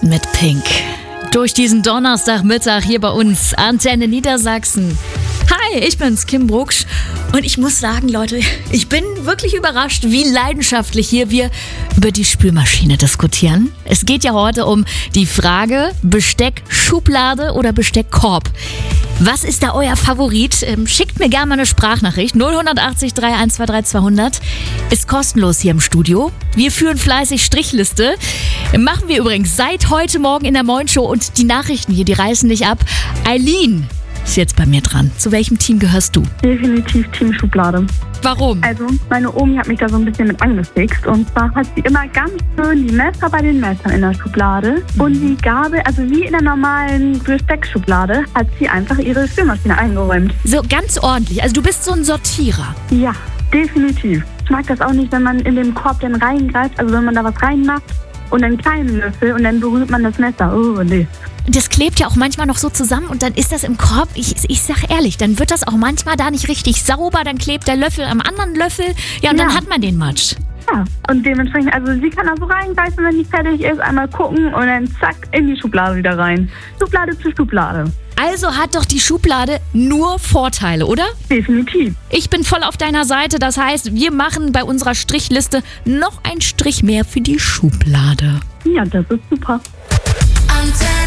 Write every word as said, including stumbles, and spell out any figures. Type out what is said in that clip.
mit Pink. Durch diesen Donnerstagmittag hier bei uns, Antenne Niedersachsen. Hi, ich bin's, Kim Brucksch. Und ich muss sagen, Leute, ich bin wirklich überrascht, wie leidenschaftlich hier wir über die Spülmaschine diskutieren. Es geht ja heute um die Frage, Besteckschublade oder Besteckkorb. Was ist da euer Favorit? Ähm, schickt mir gerne mal eine Sprachnachricht. null achtzig drei eins zwei drei zweihundert ist kostenlos hier im Studio. Wir führen fleißig Strichliste. Machen wir übrigens seit heute Morgen in der Moin Show und die Nachrichten hier, die reißen nicht ab. Eileen ist jetzt bei mir dran. Zu welchem Team gehörst du? Definitiv Team Schublade. Warum? Also, meine Omi hat mich da so ein bisschen mit angefixt. Und zwar hat sie immer ganz schön die Messer bei den Messern in der Schublade. Mhm. Und die Gabel, also wie in der normalen Besteckschublade, hat sie einfach ihre Spülmaschine eingeräumt. So ganz ordentlich. Also du bist so ein Sortierer. Ja, definitiv. Ich mag das auch nicht, wenn man in den Korb dann reingreift, also wenn man da was reinmacht und einen kleinen Löffel und dann berührt man das Messer. Oh, nee. Das klebt ja auch manchmal noch so zusammen und dann ist das im Korb, ich, ich sag ehrlich, dann wird das auch manchmal da nicht richtig sauber, dann klebt der Löffel am anderen Löffel, ja und ja. Dann hat man den Matsch. Ja, und dementsprechend, also sie kann da so reingreifen, wenn die fertig ist, einmal gucken und dann zack, in die Schublade wieder rein. Schublade zu Schublade. Also hat doch die Schublade nur Vorteile, oder? Definitiv. Ich bin voll auf deiner Seite, das heißt, wir machen bei unserer Strichliste noch einen Strich mehr für die Schublade. Ja, das ist super. Antenne.